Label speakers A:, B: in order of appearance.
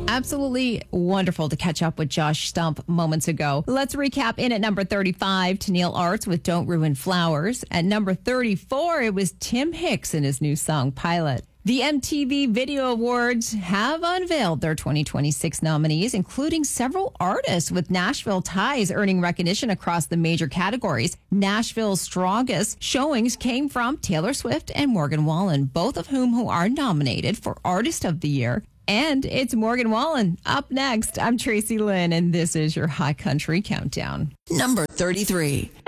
A: Absolutely wonderful to catch up with Josh Stump moments ago. Let's recap. In at number 35, Tennille Arts with Don't Ruin Flowers. At number 34, it was Tim Hicks and his new song, Pilot. The MTV Video Awards have unveiled their 2026 nominees, including several artists with Nashville ties earning recognition across the major categories. Nashville's strongest showings came from Taylor Swift and Morgan Wallen, both of whom are nominated for Artist of the Year. And it's Morgan Wallen. Up next, I'm Tracy Lynn, and this is your High Country Countdown.
B: Number 33.